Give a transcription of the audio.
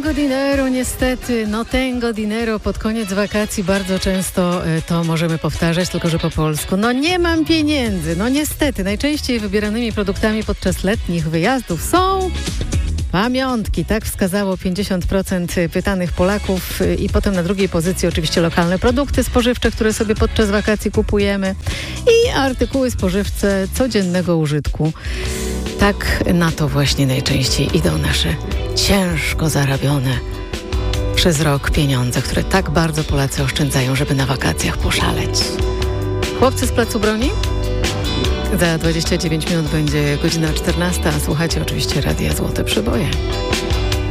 tengo dinero, niestety, no tengo dinero, pod koniec wakacji bardzo często to możemy powtarzać, tylko że po polsku. No nie mam pieniędzy, no niestety. Najczęściej wybieranymi produktami podczas letnich wyjazdów są pamiątki. Tak wskazało 50% pytanych Polaków i potem na drugiej pozycji oczywiście lokalne produkty spożywcze, które sobie podczas wakacji kupujemy i artykuły spożywcze codziennego użytku. Tak na to właśnie najczęściej idą nasze ciężko zarabione przez rok pieniądze, które tak bardzo Polacy oszczędzają, żeby na wakacjach poszaleć. Chłopcy z Placu Broni? Za 29 minut będzie godzina 14, a słuchacie oczywiście Radia Złote Przeboje.